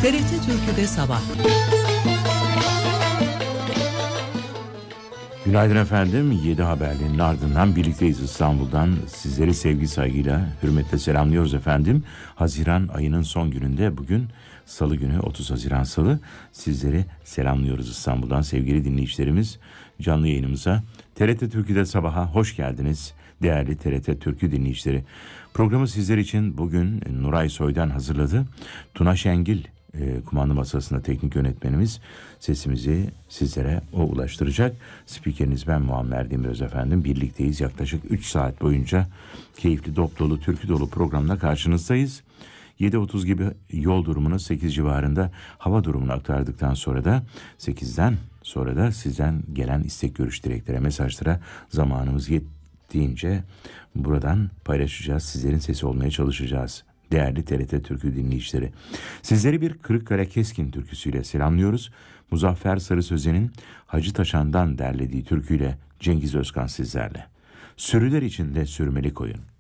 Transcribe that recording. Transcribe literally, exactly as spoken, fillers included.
T R T Türkü'de sabah. Günaydın efendim. yedi haberlerinin ardından birlikteyiz İstanbul'dan. Sizleri sevgi saygıyla, hürmetle selamlıyoruz efendim. Haziran ayının son gününde bugün Salı günü, otuz Haziran Salı. Sizleri selamlıyoruz İstanbul'dan sevgili dinleyicilerimiz. Canlı yayınımıza T R T Türkü'de sabaha hoş geldiniz değerli T R T Türkü dinleyicileri. Programı sizler için bugün Nuray Soy'dan hazırladı. Tuna Şengil E, kumanda masasında teknik yönetmenimiz, sesimizi sizlere o ulaştıracak. Spikeriniz ben Muammer Demiröz efendim. Birlikteyiz yaklaşık üç saat boyunca keyifli, dop dolu, türkü dolu programda karşınızdayız. yedi otuz gibi yol durumunu, sekiz civarında hava durumunu aktardıktan sonra da sekizden sonra da sizden gelen istek, görüş, dileklere, mesajlara zamanımız yettiğince buradan paylaşacağız. Sizlerin sesi olmaya çalışacağız. Değerli T R T Türkü dinleyicileri, sizleri bir Kırıkkale Keskin türküsüyle selamlıyoruz. Muzaffer Sarı Sözen'in Hacı Taşan'dan derlediği türküyle Cengiz Özkan sizlerle. Sürüler içinde sürmeli koyun.